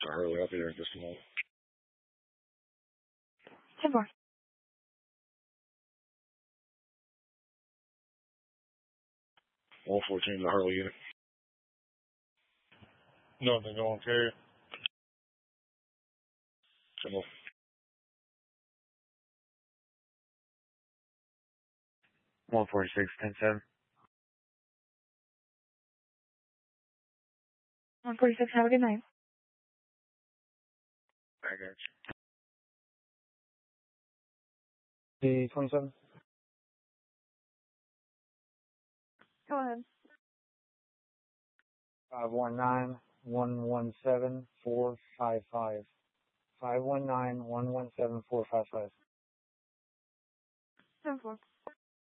Hurley, I'll be there in just a moment. 10-4. 114, the Hurley unit. Nothing going carrier. 10-4. 146, 10-7. 146, have a good night. I got you. The 27. Go ahead. 519-117-455. 519-117-455. 10-4.